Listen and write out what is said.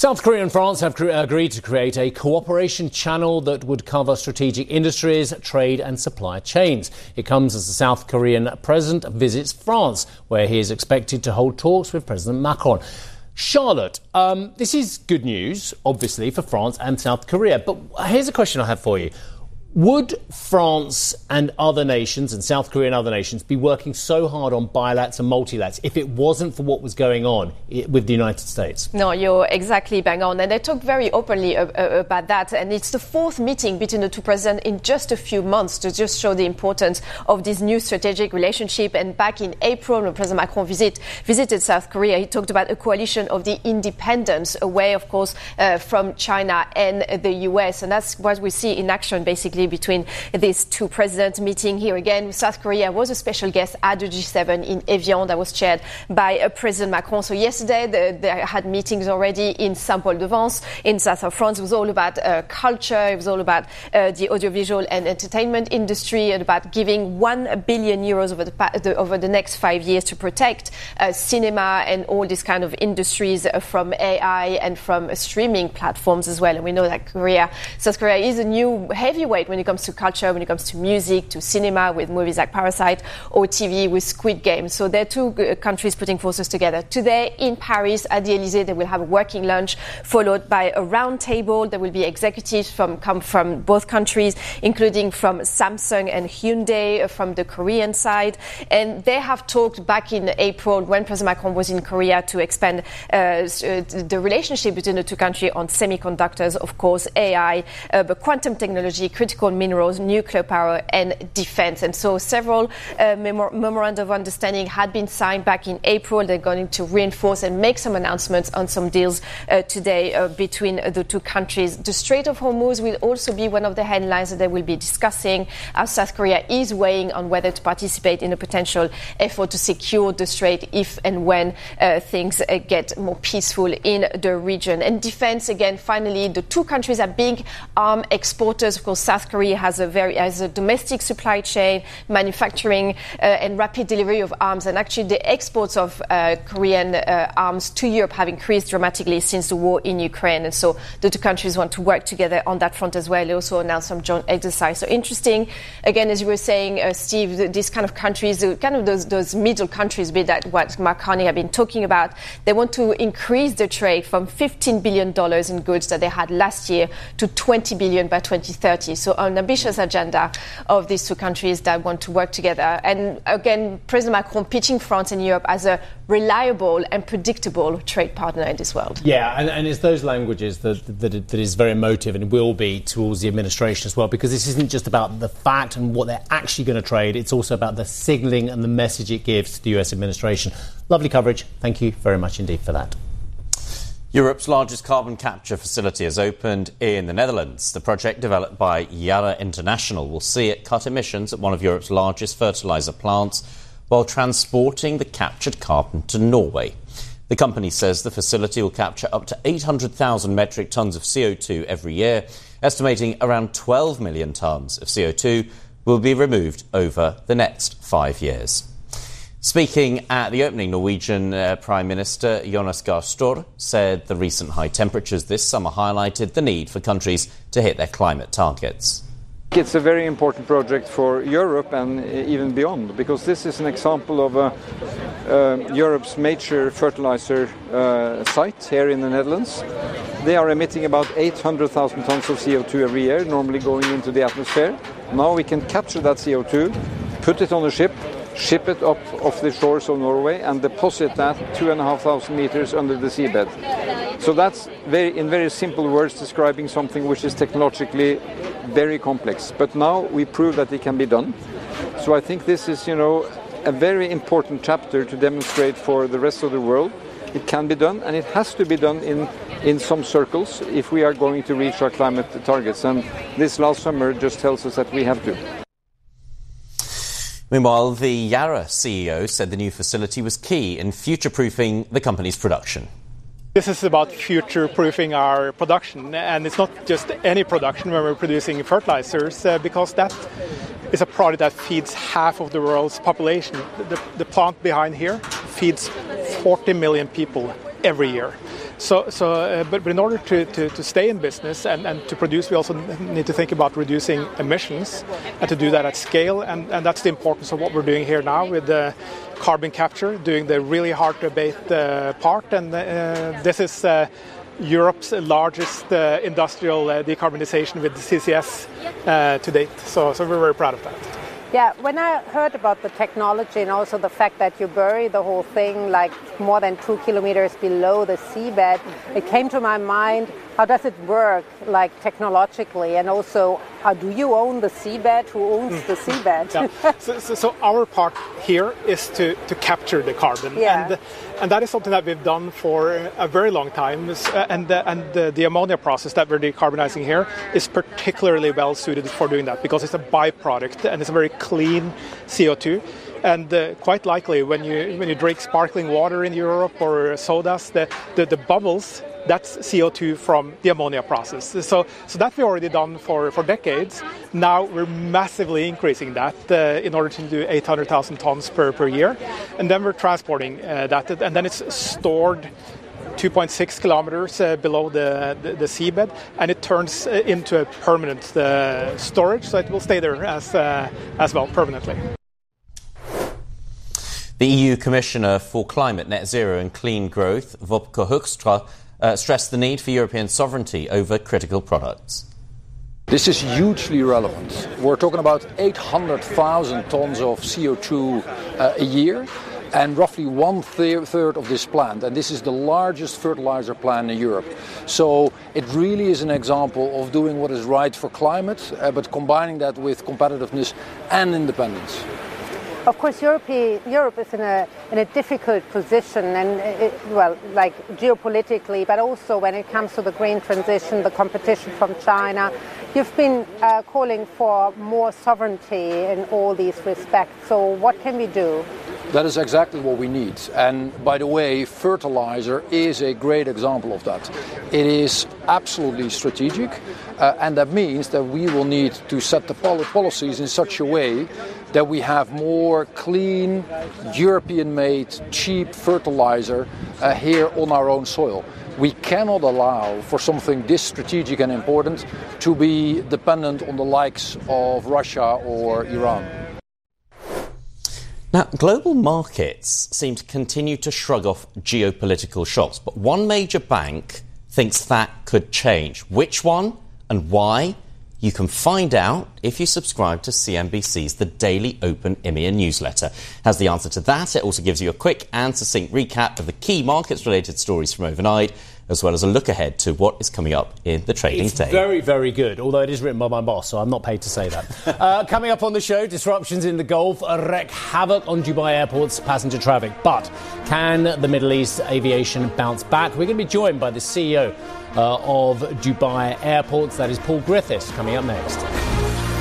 South Korea and France have agreed to create a cooperation channel that would cover strategic industries, trade and supply chains. It comes as the South Korean president visits France, where he is expected to hold talks with President Macron. Charlotte, this is good news, obviously, for France and South Korea. But here's a question I have for you. Would France and other nations, and South Korea and other nations, be working so hard on bilats and multilats if it wasn't for what was going on with the United States? No, you're exactly bang on. And they talk very openly about that. And it's the fourth meeting between the two presidents in just a few months to just show the importance of this new strategic relationship. And back in April, when President Macron visited South Korea, he talked about a coalition of the independents away, of course, from China and the US. And that's what we see in action, basically, between these two presidents meeting here again. South Korea was a special guest at the G7 in Evian that was chaired by President Macron. So yesterday they had meetings already in Saint-Paul-de-Vence in south of France. It was all about culture. It was all about the audiovisual and entertainment industry and about giving €1 billion over the next 5 years to protect cinema and all these kind of industries from AI and from streaming platforms as well. And we know that South Korea is a new heavyweight when it comes to culture, when it comes to music, to cinema, with movies like Parasite, or TV with Squid Game. So they're two countries putting forces together. Today in Paris at the Elysee, they will have a working lunch followed by a round table. There will be executives come from both countries, including from Samsung and Hyundai from the Korean side. And they have talked back in April when President Macron was in Korea to expand the relationship between the two countries on semiconductors, of course, AI, but quantum technology, critical minerals, nuclear power and defense. And so several memorandum of understanding had been signed back in April. They're going to reinforce and make some announcements on some deals today between the two countries. The Strait of Hormuz will also be one of the headlines that they will be discussing, as South Korea is weighing on whether to participate in a potential effort to secure the strait if and when things get more peaceful in the region. And defense, again, finally, the two countries are big arm exporters. Of course, South Korea has a domestic supply chain, manufacturing and rapid delivery of arms. And actually, the exports of Korean arms to Europe have increased dramatically since the war in Ukraine. And so the two countries want to work together on that front as well. They also announced some joint exercise. So interesting, again, as you were saying, Steve, these kind of countries, kind of those middle countries, be that what Mark Carney have been talking about, they want to increase the trade from $15 billion in goods that they had last year to $20 billion by 2030. So an ambitious agenda of these two countries that want to work together. And again, President Macron pitching France and Europe as a reliable and predictable trade partner in this world. Yeah, and it's those languages that is very emotive and will be towards the administration as well, because this isn't just about the fact and what they're actually going to trade. It's also about the signalling and the message it gives to the US administration. Lovely coverage. Thank you very much indeed for that. Europe's largest carbon capture facility has opened in the Netherlands. The project, developed by Yara International, will see it cut emissions at one of Europe's largest fertiliser plants while transporting the captured carbon to Norway. The company says the facility will capture up to 800,000 metric tonnes of CO2 every year, estimating around 12 million tonnes of CO2 will be removed over the next 5 years. Speaking at the opening, Norwegian Prime Minister Jonas Gahr Støre said the recent high temperatures this summer highlighted the need for countries to hit their climate targets. It's a very important project for Europe and even beyond, because this is an example of Europe's major fertilizer site here in the Netherlands. They are emitting about 800,000 tons of CO2 every year, normally going into the atmosphere. Now we can capture that CO2, put it on a ship, ship it up off the shores of Norway and deposit that 2,500 meters under the seabed. So that's in very simple words describing something which is technologically very complex. But now we prove that it can be done. So I think this is, a very important chapter to demonstrate for the rest of the world. It can be done, and it has to be done in some circles if we are going to reach our climate targets. And this last summer just tells us that we have to. Meanwhile, the Yara CEO said the new facility was key in future-proofing the company's production. This is about future-proofing our production, and it's not just any production when we're producing fertilizers, because that is a product that feeds half of the world's population. The plant behind here feeds 40 million people every year. But in order to stay in business and to produce, we also need to think about reducing emissions and to do that at scale. And that's the importance of what we're doing here now with the carbon capture, doing the really hard to abate part. And this is Europe's largest industrial decarbonization with CCS to date. So we're very proud of that. Yeah, when I heard about the technology and also the fact that you bury the whole thing like more than 2 kilometers below the seabed, it came to my mind, how does it work, like technologically, and also do you own the seabed? Who owns the seabed? Yeah. So our part here is to capture the carbon, and that is something that we've done for a very long time. And the ammonia process that we're decarbonizing here is particularly well suited for doing that because it's a byproduct and it's a very clean CO2. And quite likely, when you drink sparkling water in Europe or sodas, the bubbles, that's CO2 from the ammonia process. So that we've already done for decades. Now we're massively increasing that in order to do 800,000 tons per year. And then we're transporting that. And then it's stored 2.6 kilometers below the seabed. And it turns into a permanent storage. So it will stay there as well permanently. The EU Commissioner for Climate, Net Zero and Clean Growth, Wopke Hoekstra, stressed the need for European sovereignty over critical products. This is hugely relevant. We're talking about 800,000 tons of CO2 a year and roughly one-third of this plant. And this is the largest fertilizer plant in Europe. So it really is an example of doing what is right for climate, but combining that with competitiveness and independence. Of course, Europe is in a difficult position, and like geopolitically, but also when it comes to the green transition, the competition from China. You've been calling for more sovereignty in all these respects. So what can we do? That is exactly what we need. And by the way, fertilizer is a great example of that. It is absolutely strategic, and that means that we will need to set the policies in such a way that we have more clean, European-made, cheap fertilizer here on our own soil. We cannot allow for something this strategic and important to be dependent on the likes of Russia or Iran. Now, global markets seem to continue to shrug off geopolitical shocks, but one major bank thinks that could change. Which one and why? You can find out if you subscribe to CNBC's The Daily Open EMEA newsletter. Has the answer to that. It also gives you a quick and succinct recap of the key markets-related stories from overnight, as well as a look ahead to what is coming up in the trading day. It's very, very good, although it is written by my boss, so I'm not paid to say that. Coming up on the show, disruptions in the Gulf wreak havoc on Dubai Airport's passenger traffic. But can the Middle East aviation bounce back? We're going to be joined by the CEO of Dubai Airports. That is Paul Griffiths, coming up next.